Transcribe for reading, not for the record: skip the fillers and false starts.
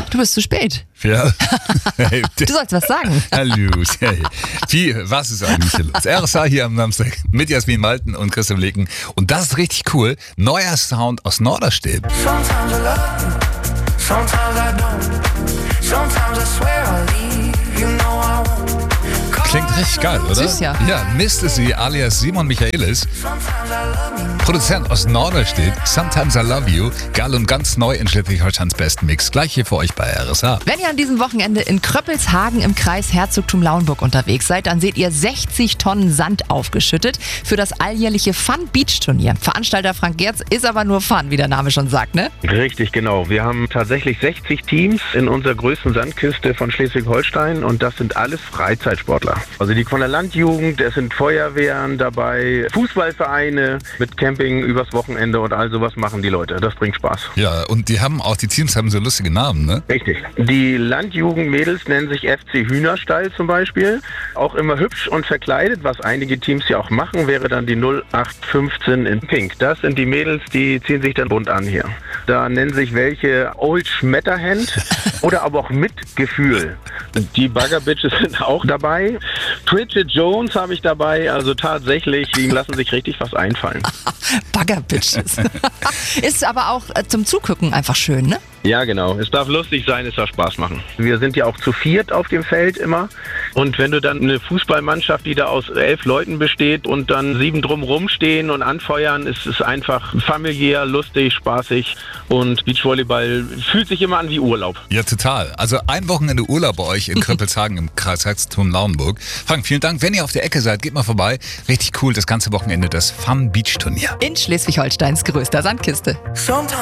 Du bist zu spät. Ja. Hey, Du sollst was sagen. hallo. Hey. Was ist eigentlich hier los? RSA hier am Samstag mit Jasmin Malten und Christoph Leken. Und das ist richtig cool. Neuer Sound aus Norderstedt. Sometimes I love you, sometimes I don't. Sometimes I swear I'll leave, you know I won't. Klingt richtig geil, oder? Süß, ja. Ja, Mr. Sie alias Simon Michaelis, Produzent aus Norderstedt, Sometimes I Love You, geil und ganz neu in Schleswig-Holsteins besten Mix. Gleich hier für euch bei RSA. Wenn ihr an diesem Wochenende in Kröppelshagen im Kreis Herzogtum Lauenburg unterwegs seid, dann seht ihr 60 Tonnen Sand aufgeschüttet für das alljährliche Fun Beach Turnier. Veranstalter Frank Gerz ist aber nur Fun, wie der Name schon sagt, ne? Richtig, genau. Wir haben tatsächlich 60 Teams in unserer größten Sandkiste von Schleswig-Holstein und das sind alles Freizeitsportler. Also die von der Landjugend, es sind Feuerwehren dabei, Fußballvereine mit Camping übers Wochenende und all sowas machen die Leute. Das bringt Spaß. Ja, und die Teams haben so lustige Namen, ne? Richtig. Die Landjugendmädels nennen sich FC Hühnerstall zum Beispiel. Auch immer hübsch und verkleidet, was einige Teams ja auch machen, wäre dann die 0815 in Pink. Das sind die Mädels, die ziehen sich dann bunt an hier. Da nennen sich welche Old Schmetterhand oder aber auch Mitgefühl. Die Bugger Bitches sind auch dabei. Bridget Jones habe ich dabei, also tatsächlich, die lassen sich richtig was einfallen. Bagger Bitches. Ist aber auch zum Zugucken einfach schön, ne? Ja, genau. Es darf lustig sein, es darf Spaß machen. Wir sind ja auch zu viert auf dem Feld immer. Und wenn du dann eine Fußballmannschaft, die da aus 11 Leuten besteht und dann 7 drumrum stehen und anfeuern, ist es einfach familiär, lustig, spaßig. Und Beachvolleyball fühlt sich immer an wie Urlaub. Ja, total. Also ein Wochenende Urlaub bei euch in Kröppelshagen im Kreis Herzogtum Lauenburg. Frank, vielen Dank. Wenn ihr auf der Ecke seid, geht mal vorbei. Richtig cool, das ganze Wochenende das Fun Beach Turnier. In Schleswig-Holsteins größter Sandkiste. Sometimes